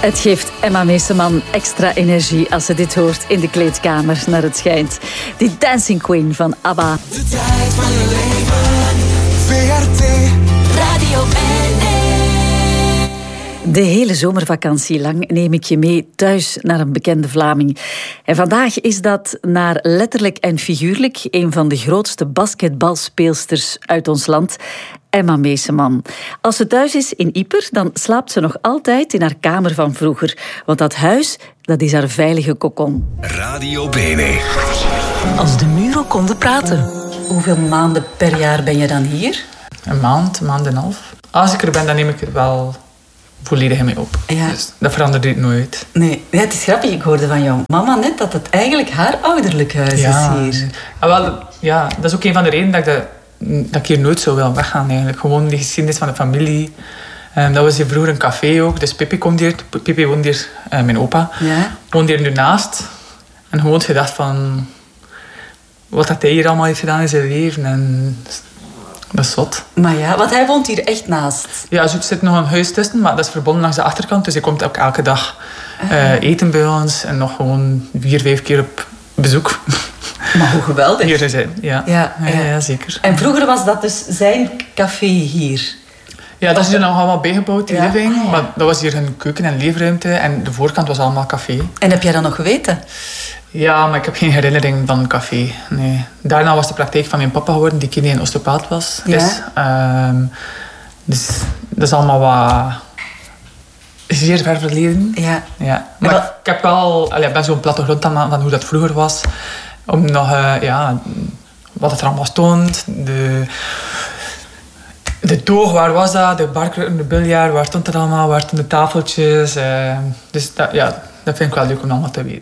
Het geeft Emma Meeseman extra energie als ze dit hoort in de kleedkamer, naar het schijnt. Die Dancing Queen van ABBA. De tijd van je leven, VRT Radio 1. De hele zomervakantie lang neem ik je mee thuis naar een bekende Vlaming. En vandaag is dat naar letterlijk en figuurlijk een van de grootste basketbalspeelsters uit ons land, Emma Meeseman. Als ze thuis is in Ieper, dan slaapt ze nog altijd in haar kamer van vroeger. Want dat huis, dat is haar veilige kokon. Radio Bene. Als de muren konden praten. Hoeveel maanden per jaar ben je dan hier? Een maand en een half. Als ik er ben, dan neem ik er wel volledig mee op. Ja. Dus dat verandert nooit. Nee, het is grappig. Ik hoorde van jouw mama net dat het eigenlijk haar ouderlijk huis is hier. Ja, dat is ook een van de redenen dat ik hier nooit zou willen weggaan eigenlijk. Gewoon die geschiedenis van de familie. Dat was hier vroeger een café ook. Dus Pippi woont hier, mijn opa, woont hier nu naast. En gewoon gedacht van wat hij hier allemaal heeft gedaan in zijn leven. En dat is zot. Maar ja, want hij woont hier echt naast. Ja, er zit nog een huis tussen, maar dat is verbonden langs de achterkant. Dus hij komt ook elke dag eten bij ons. En nog gewoon 4-5 keer op bezoek. Maar hoe geweldig. Hier zijn. Ja, zeker. En vroeger was dat dus zijn café hier? Ja, dat is hier nog allemaal bijgebouwd, die living. Ah, ja. Maar dat was hier een keuken- en leefruimte. En de voorkant was allemaal café. En heb jij dat nog geweten? Ja, maar ik heb geen herinnering van een café. Nee. Daarna was de praktijk van mijn papa geworden, die kine en osteopaat was. Ja. Dus dat is allemaal wat zeer ver verleden. Ja. Maar ik heb wel, ben zo'n plattegrond van hoe dat vroeger was. Om nog, wat er allemaal stond. De toog, waar was dat? De barkruk, de biljart, waar stond het allemaal? Waar stonden de tafeltjes? Dus dat vind ik wel leuk om allemaal te weten.